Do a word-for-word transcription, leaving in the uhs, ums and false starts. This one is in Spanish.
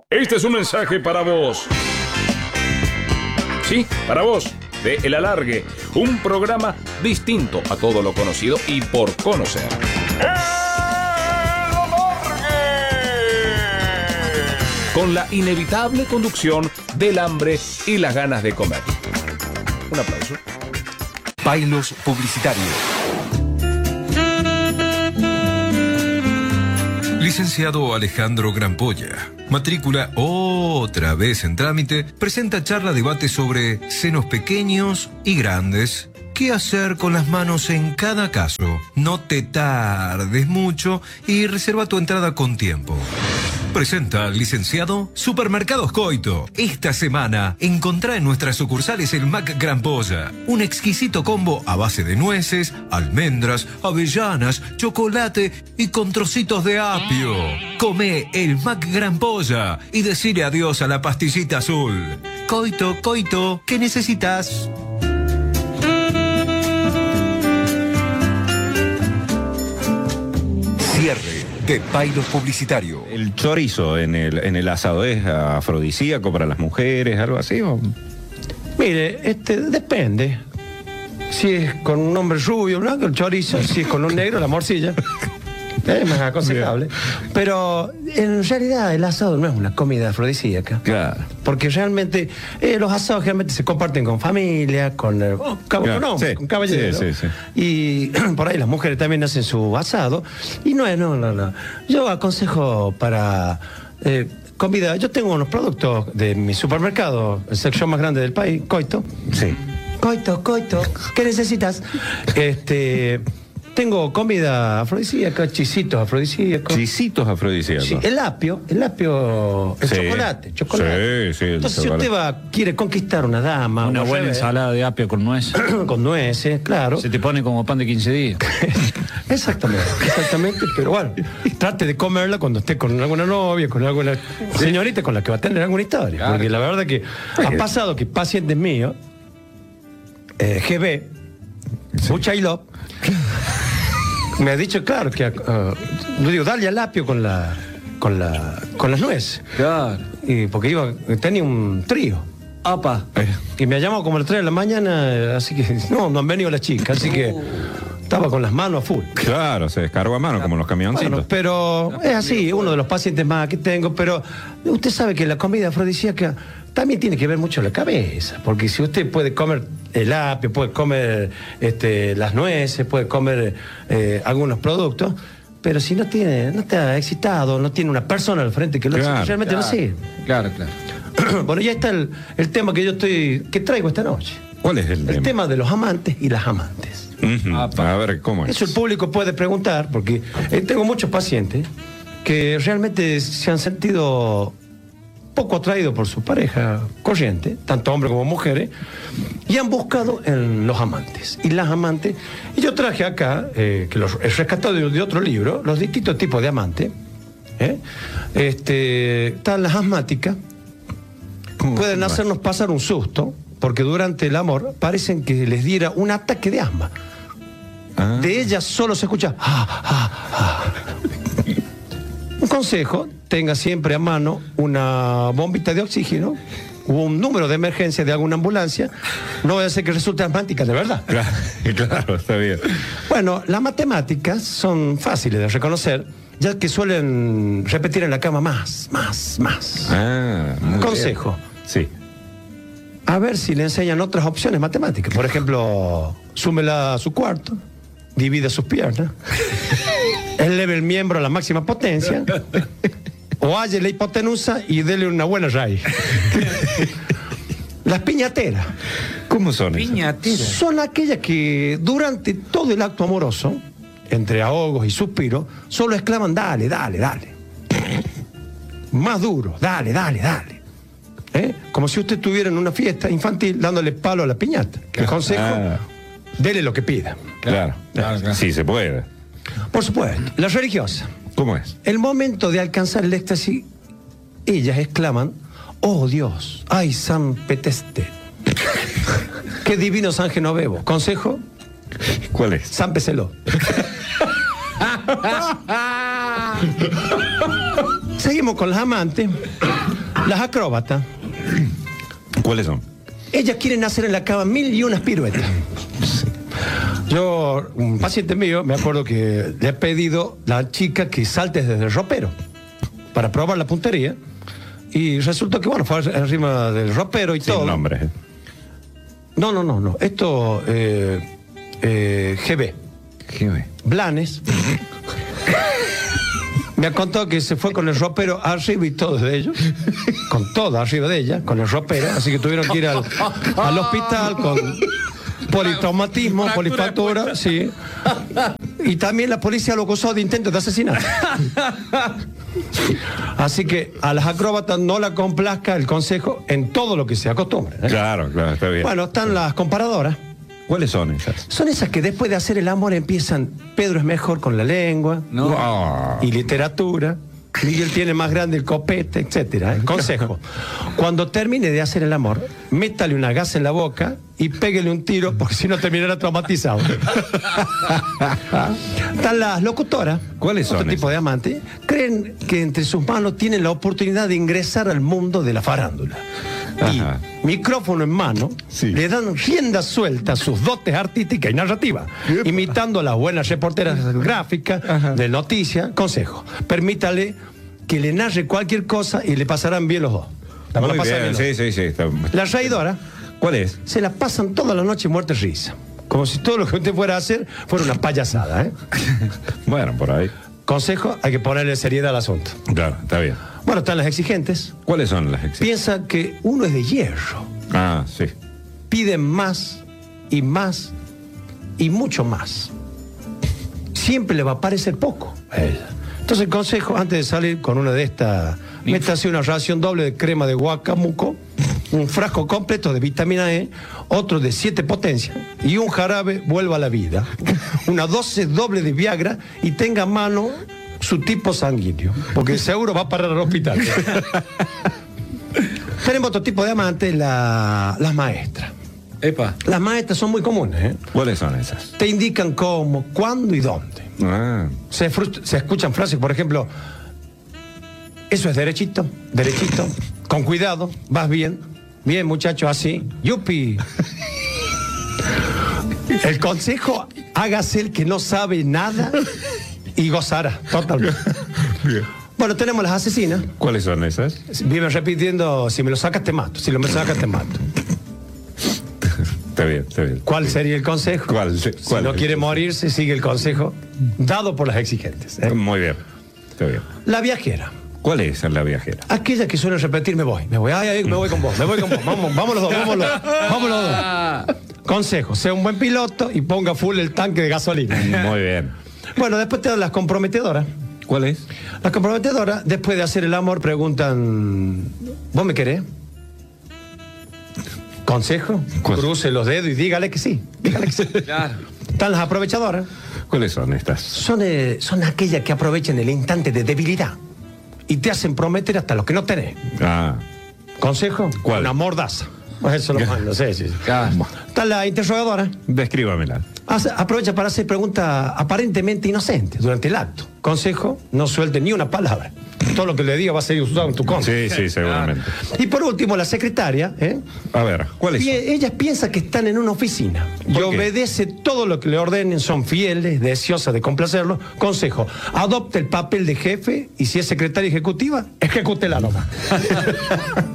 Este es un mensaje para vos. Sí, para vos, de El Alargue, un programa distinto a todo lo conocido y por conocer. ¡El Alargue! Con la inevitable conducción del hambre y las ganas de comer. Un aplauso. Pailos publicitarios. Licenciado Alejandro Grampolla, matrícula otra vez en trámite, presenta charla debate sobre senos pequeños y grandes. ¿Qué hacer con las manos en cada caso? No te tardes mucho y reserva tu entrada con tiempo. Presenta al licenciado Supermercados Coito. Esta semana encontrá en nuestras sucursales el Mac Grampolla, un exquisito combo a base de nueces, almendras, avellanas, chocolate y con trocitos de apio. Come el Mac Grampolla y decile adiós a la pastillita azul. Coito, Coito, ¿qué necesitas? Cierre de Pailos Publicitario. ¿El chorizo en el, en el asado es afrodisíaco para las mujeres, algo así? ¿O? Mire, este depende. Si es con un hombre rubio, blanco, el chorizo. Si es con un negro, la morcilla. Es más aconsejable. Pero en realidad el asado no es una comida afrodisíaca. Claro. Porque realmente eh, los asados generalmente se comparten con familia, con, eh, oh, cab claro. con, hombre, Sí. con caballero. Sí, sí, sí. Y por ahí las mujeres también hacen su asado. Y no es, no, no, no. Yo aconsejo para eh, comida. Yo tengo unos productos de mi supermercado, el sección más grande del país, Coito. Sí. Coito, Coito, ¿qué necesitas? Este... Tengo comida afrodisíaca, chisitos afrodisíacos. Chisitos afrodisíacos. Sí, el apio, el apio, el Sí. chocolate, chocolate. Sí, sí, el Entonces, chocolate. si usted va, quiere conquistar una dama, Una o al buena revés, ensalada de apio con nuez. con nueces, claro. Se te pone como pan de quince días. Exactamente, exactamente, pero bueno, trate de comerla cuando esté con alguna novia, con alguna señorita con la que va a tener alguna historia. Claro. Porque la verdad que ha pasado que pacientes míos, eh, G B, mucha I L O P, me ha dicho, claro, que uh, yo digo, dale al apio con la con la con las nueces. Claro. Y porque iba, tenía un trío. Apa. Y me ha llamado como a las tres de la mañana, eh, así que no, no han venido las chicas, así que estaba con las manos a full. Claro, se descargó a mano como los camioncitos. Bueno, pero es así, uno de los pacientes más que tengo, pero usted sabe que la comida afrodisíaca también tiene que ver mucho la cabeza, porque si usted puede comer el apio, puede comer este, las nueces, puede comer eh, algunos productos, pero si no tiene, no está excitado, no tiene una persona al frente que lo Claro, realmente claro. no sirve. Claro, claro. Bueno, ya está el, el tema que yo estoy, que traigo esta noche. ¿Cuál es el, El tema? tema de los amantes y las amantes. Ujú. A ver, ¿cómo es? Eso el público puede preguntar, porque eh, tengo muchos pacientes que realmente se han sentido poco atraídos por su pareja corriente, tanto hombres como mujeres, y han buscado en los amantes y las amantes. Y yo traje acá, eh, que los he rescatado de, de otro libro, los distintos tipos de amantes. ¿eh? Este, están las asmáticas, pueden hacernos pasar un susto, porque durante el amor parecen que les diera un ataque de asma. Ah. De ellas solo se escucha ah, ah, ah. Un consejo, tenga siempre a mano una bombita de oxígeno o un número de emergencia de alguna ambulancia. No vaya a ser que resulte asmática de verdad. Claro, claro, está bien. Bueno, las matemáticas son fáciles de reconocer, ya que suelen repetir en la cama más, más, más. Ah, muy Consejo. bien. Sí. A ver si le enseñan otras opciones matemáticas. Por ejemplo, súmela a su cuarto, divide sus piernas, eleve el miembro a la máxima potencia, o halle la hipotenusa y dele una buena raíz. Las piñateras ¿Cómo son esas? Piñatera. son aquellas que durante todo el acto amoroso, entre ahogos y suspiros, solo exclaman, dale, dale, dale. Más duro, dale, dale, dale. ¿Eh? Como si usted estuviera en una fiesta infantil dándole palo a la piñata. El consejo, Ah. dele lo que pida. Claro. Claro, claro. Sí, se puede. Por supuesto, la religiosa. ¿Cómo es? El momento de alcanzar el éxtasis, ellas exclaman, oh Dios, ay San Peteste. Qué divino San Genovevo. Consejo, ¿Cuál es? San Peceló. Seguimos con las amantes. Las acróbatas, ¿Cuáles son? ellas quieren hacer en la cama mil y unas piruetas. Yo, un paciente mío, me acuerdo que le he pedido a la chica que salte desde el ropero para probar la puntería. Y resultó que, bueno, fue encima del ropero y Sin todo. nombres. ¿eh? No, no, no, no. Esto, eh, eh, G B. ¿Qué ve? Blanes. Me ha contado que se fue con el ropero arriba y todo de ellos. Con todo arriba de ella, con el ropero. Así que tuvieron que ir al, al hospital con politraumatismo, polifactura, sí. Y también la policía lo acusó de intento de asesinato. Así que a las acróbatas no la complazca el consejo en todo lo que se acostumbre. ¿eh? Claro, claro, está bien. Bueno, están las comparadoras. ¿Cuáles son esas? Son esas que después de hacer el amor empiezan, Pedro es mejor con la lengua, No. Ah, y literatura, Miguel tiene más grande el copete, etcétera. ¿eh? Consejo: cuando termine de hacer el amor, métale una gasa en la boca y péguele un tiro, porque si no terminará traumatizado. Están las locutoras. ¿Cuáles son Otro tipo esas? de amantes. Creen que entre sus manos tienen la oportunidad de ingresar al mundo de la farándula. Y, Ajá. micrófono en mano, Sí. le dan rienda suelta a sus dotes artísticas y narrativas, imitando a las buenas reporteras gráficas de noticias. Consejo: permítale que le narre cualquier cosa y le pasarán bien los dos. La van a muy pasar bien, bien los sí, sí, sí. está- dos. La reidora ¿Cuál es? se la pasan toda la noche muerta de risa. Como si todo lo que usted fuera a hacer fuera una payasada. ¿eh? Bueno, por ahí. Consejo: hay que ponerle seriedad al asunto. Claro, está bien. Bueno, están las exigentes. ¿Cuáles son las excepciones? Piensa que uno es de hierro. Ah, sí. Piden más y más y mucho más. Siempre le va a parecer poco a ella. Entonces el consejo, antes de salir con una de estas, métase una ración doble de crema de guacamuco, un frasco completo de vitamina E, otro de siete potencias y un jarabe vuelva a la vida, una dosis doble de Viagra y tenga a mano su tipo sanguíneo, porque seguro va a parar al hospital. Tenemos otro tipo de amantes, la- las maestras. Epa. Las maestras son muy comunes, ¿eh? ¿Cuáles son esas? Te indican cómo, cuándo y dónde. Ah, Se, frust- se escuchan frases, por ejemplo, eso es derechito, derechito, con cuidado, vas bien, bien muchacho, así, yupi. El consejo: hágase el que no sabe nada y gozará, totalmente. Bueno, tenemos las asesinas. ¿cuáles son esas? Viven repitiendo: si me lo sacas te mato, si lo me sacas te mato. Está bien, está bien. ¿Cuál sería el consejo? ¿Cuál? Si ¿Cuál no es el quiere consejo? morirse, sigue el consejo dado por las exigentes. ¿eh? Muy bien. Está bien. La viajera. ¿Cuál es la viajera? Aquella que suele repetir: me voy, me voy, ay, ay, me voy con vos, me voy con vos, vamos, vamos los dos, vamos los, vamos los dos. Consejo: sea un buen piloto y ponga full el tanque de gasolina. Muy bien. Bueno, después te dan las comprometedoras. ¿Cuál es? Las comprometedoras, después de hacer el amor, preguntan: ¿vos me querés? Consejo: ¿Cuál? cruce los dedos y dígale que sí. Dígale que sí. Claro. Están las aprovechadoras. ¿Cuáles son estas? Son, eh, son aquellas que aprovechan el instante de debilidad y te hacen prometer hasta lo que no tenés. Ah, ¿Consejo? ¿Cuál? Una mordaza. Eso lo mando, sí, sí. sí. Claro. Está la interrogadora. descríbamela. Hace- aprovecha para hacer preguntas aparentemente inocentes durante el acto. Consejo: no suelte ni una palabra. Todo lo que le diga va a ser usado en tu contra. Sí, sí, seguramente. Y por último, la secretaria, ¿eh? A ver, ¿cuáles Pi- son? Ellas piensan que están en una oficina y ¿Por qué? obedece todo lo que le ordenen, son fieles, deseosas de complacerlo. Consejo: adopte el papel de jefe y si es secretaria ejecutiva, ejecútela nomás.